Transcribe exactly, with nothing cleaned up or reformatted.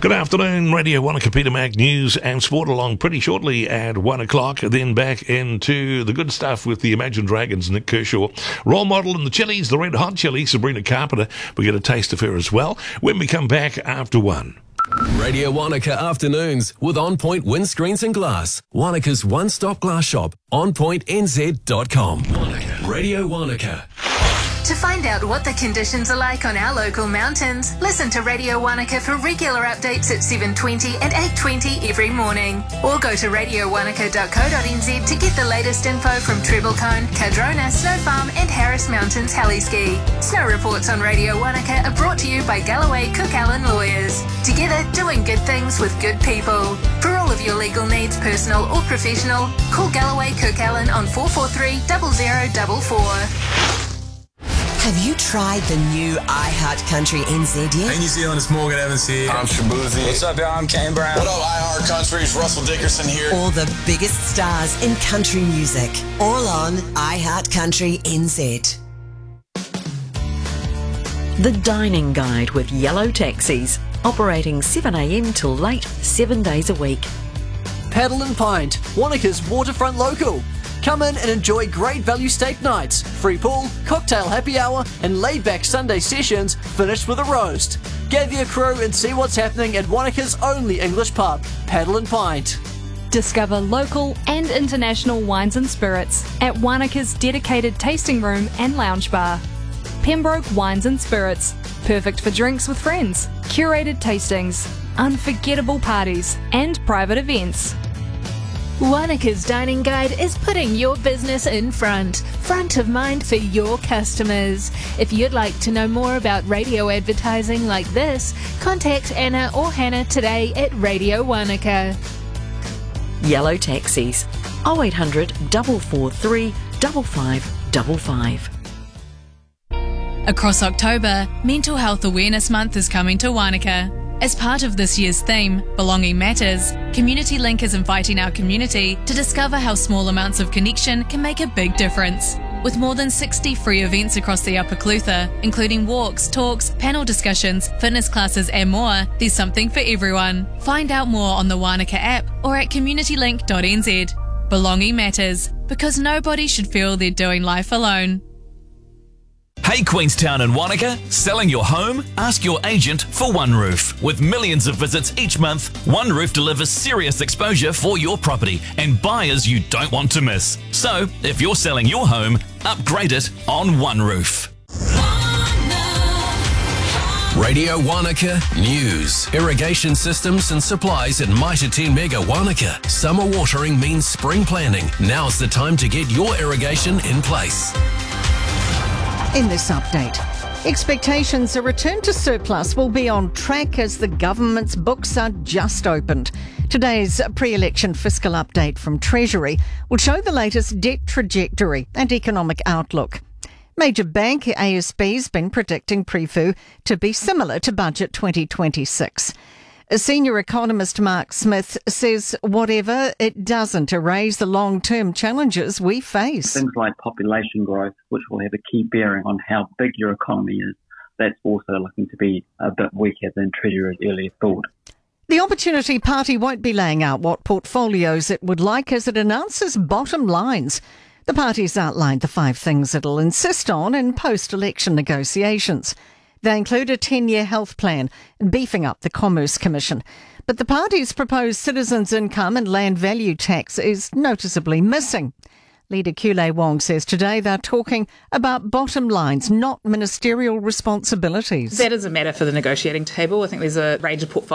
Good afternoon, Radio Wanaka, Peter Mac News and Sport along pretty shortly at one o'clock. Then back into the good stuff with the Imagine Dragons, Nick Kershaw. Role model in the Chili's, the Red Hot Chili, Sabrina Carpenter. We get a taste of her as well when we come back after one. Radio Wanaka Afternoons with On Point Windscreens and Glass. Wanaka's one-stop glass shop. on point n z dot com. Wanaka. Radio Wanaka. To find out what the conditions are like on our local mountains, listen to Radio Wanaka for regular updates at seven twenty and eight twenty every morning. Or go to radio wanaka dot co dot n z to get the latest info from Treblecone, Cardrona, Snow Farm and Harris Mountains Heliski. Snow reports on Radio Wanaka are brought to you by Galloway Cook Allen Lawyers. Together, doing good things with good people. For all of your legal needs, personal or professional, call Galloway Cook Allen on four four three, zero zero four four. Have you tried the new iHeart Country N Z yet? Hey New Zealand, it's Morgan Evans here. I'm Shabuzi. What's up, y'all? I'm Kane Brown. What up, iHeart Country? It's Russell Dickerson here. All the biggest stars in country music. All on iHeart Country N Z. The Dining Guide with Yellow Taxis. Operating seven a m till late, seven days a week. Paddle and Pint, Wanaka's waterfront local. Come in and enjoy great value steak nights, free pool, cocktail happy hour and laid-back Sunday sessions finished with a roast. Gather your crew and see what's happening at Wanaka's only English pub, Paddle and Pint. Discover local and international wines and spirits at Wanaka's dedicated tasting room and lounge bar. Pembroke Wines and Spirits, perfect for drinks with friends, curated tastings, unforgettable parties and private events. Wanaka's Dining Guide is putting your business in front, front of mind for your customers. If you'd like to know more about radio advertising like this, contact Anna or Hannah today at Radio Wanaka. Yellow Taxis, oh eight hundred, four four three, five five five five. Across October, Mental Health Awareness Month is coming to Wanaka. As part of this year's theme, Belonging Matters, Community Link is inviting our community to discover how small amounts of connection can make a big difference. With more than sixty free events across the Upper Clutha, including walks, talks, panel discussions, fitness classes and more, there's something for everyone. Find out more on the Wanaka app or at community link dot n z. Belonging matters, because nobody should feel they're doing life alone. Hey Queenstown and Wanaka, selling your home? Ask your agent for OneRoof. With millions of visits each month, OneRoof delivers serious exposure for your property and buyers you don't want to miss. So, if you're selling your home, upgrade it on OneRoof. Radio Wanaka News. Irrigation systems and supplies at Mitre ten Mega Wanaka. Summer watering means spring planting. Now's the time to get your irrigation in place. In this update, expectations a return to surplus will be on track as the government's books are just opened. Today's pre-election fiscal update from Treasury will show the latest debt trajectory and economic outlook. Major bank A S B's been predicting pre-fu to be similar to budget twenty twenty-six. A senior economist Mark Smith says whatever, it doesn't erase the long-term challenges we face. Things like population growth, which will have a key bearing on how big your economy is, that's also looking to be a bit weaker than Treasury earlier thought. The Opportunity Party won't be laying out what portfolios it would like as it announces bottom lines. The party's outlined the five things it'll insist on in post-election negotiations. They include a ten-year health plan and beefing up the Commerce Commission. But the party's proposed citizens' income and land value tax is noticeably missing. Leader Kule Wong says today they're talking about bottom lines, not ministerial responsibilities. That is a matter for the negotiating table. I think there's a range of portfolios